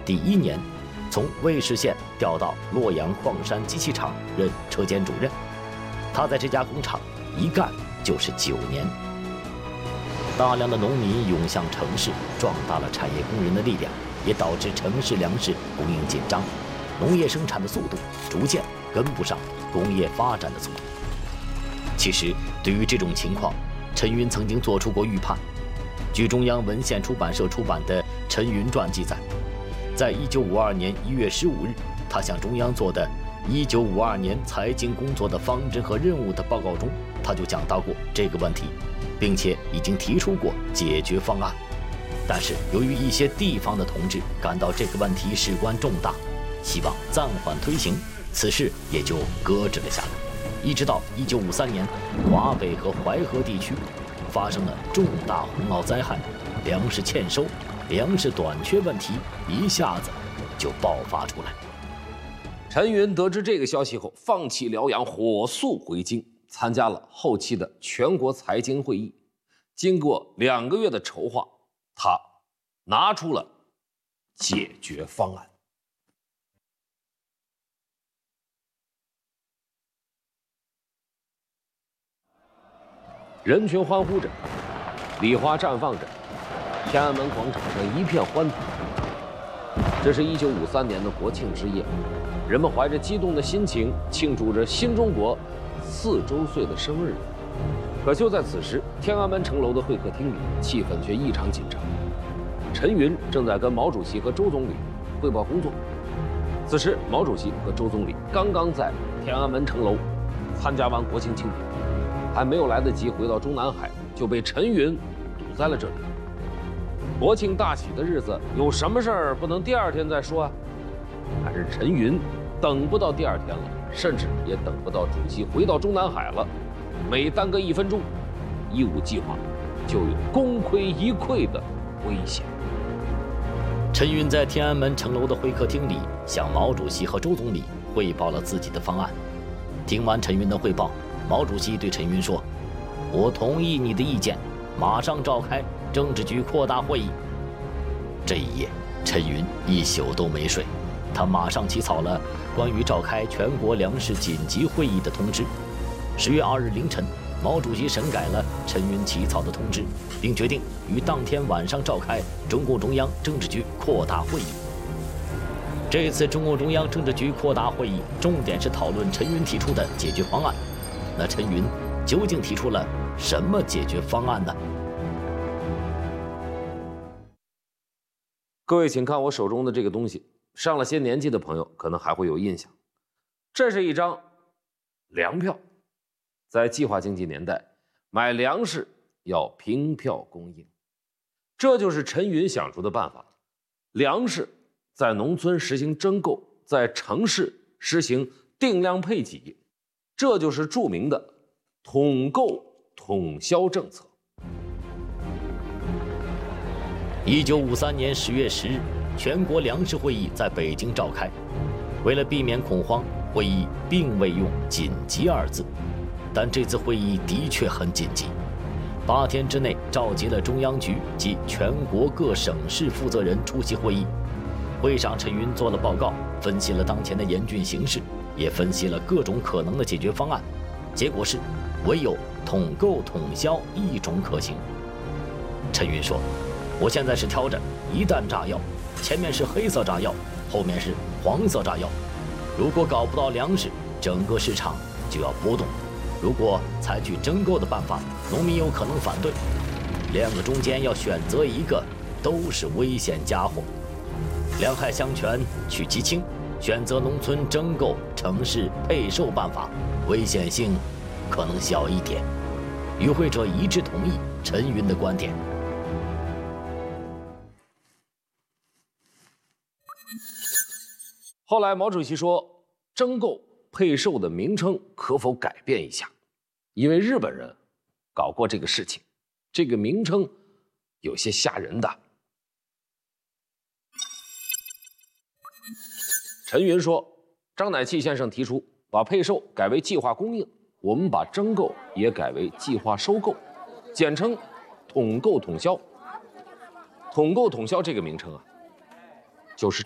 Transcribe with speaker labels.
Speaker 1: 第1年，从尉氏县调到洛阳矿山机器厂任车间主任。他在这家工厂一干就是9年。大量的农民涌向城市，壮大了产业工人的力量，也导致城市粮食供应紧张，农业生产的速度逐渐跟不上工业发展的速度。其实，对于这种情况，陈云曾经做出过预判。据中央文献出版社出版的《陈云传》记载，在1952年1月15日，他向中央做的1952年财经工作的方针和任务的报告中，他就讲到过这个问题，并且已经提出过解决方案。但是由于一些地方的同志感到这个问题事关重大，希望暂缓推行，此事也就搁置了下来。一直到1953年，华北和淮河地区发生了重大洪涝灾害，粮食欠收、粮食短缺问题一下子就爆发出来。
Speaker 2: 陈云得知这个消息后，放弃辽阳，火速回京，参加了后期的全国财经会议。经过2个月的筹划，他拿出了解决方案。人群欢呼着，礼花绽放着，天安门广场上一片欢腾。这是1953年的国庆之夜，人们怀着激动的心情庆祝着新中国4周岁的生日。可就在此时，天安门城楼的会客厅里，气氛却异常紧张。陈云正在跟毛主席和周总理汇报工作。此时，毛主席和周总理刚刚在天安门城楼参加完国庆庆典，还没有来得及回到中南海，就被陈云堵在了这里。国庆大喜的日子，有什么事儿不能第2天再说啊？但是陈云等不到第2天了，甚至也等不到主席回到中南海了。每耽搁1分钟，15计划就有功亏一篑的危险。
Speaker 1: 陈云在天安门城楼的会客厅里向毛主席和周总理汇报了自己的方案。听完陈云的汇报，毛主席对陈云说：“我同意你的意见，马上召开政治局扩大会议。”这一夜，陈云一宿都没睡，他马上起草了关于召开全国粮食紧急会议的通知。10月2日凌晨，毛主席审改了陈云起草的通知，并决定于当天晚上召开中共中央政治局扩大会议。这次中共中央政治局扩大会议重点是讨论陈云提出的解决方案。那陈云究竟提出了什么解决方案呢？
Speaker 2: 各位请看我手中的这个东西，上了些年纪的朋友可能还会有印象，这是一张粮票。在计划经济年代，买粮食要凭票供应，这就是陈云想出的办法。粮食在农村实行征购，在城市实行定量配给，这就是著名的统购统销政策。
Speaker 1: 1953年10月10日，全国粮食会议在北京召开。为了避免恐慌，会议并未用“紧急”2字，但这次会议的确很紧急。8天之内召集了中央局及全国各省市负责人出席会议。会上，陈云做了报告，分析了当前的严峻形势，也分析了各种可能的解决方案。结果是，唯有统购统销一种可行。陈云说：“我现在是挑着一弹炸药，前面是黑色炸药，后面是黄色炸药。如果搞不到粮食，整个市场就要波动。如果采取征购的办法，农民有可能反对。2个中间要选择一个，都是危险家伙。两害相权取其轻，选择农村征购、城市配售办法，危险性可能小一点。”与会者一致同意陈云的观点。
Speaker 2: 后来毛主席说，征购配售的名称可否改变一下？因为日本人搞过这个事情，这个名称有些吓人的。陈云说，张乃器先生提出把配售改为计划供应，我们把征购也改为计划收购，简称统购统销。统购统销这个名称啊，就是